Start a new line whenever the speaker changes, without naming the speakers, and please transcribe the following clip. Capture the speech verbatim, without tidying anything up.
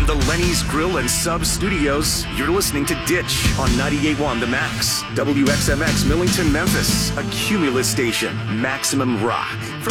the Lenny's Grill and Sub Studios, you're listening to Ditch on ninety-eight point one The Max. W X M X Millington, Memphis, a Cumulus station. Maximum rock.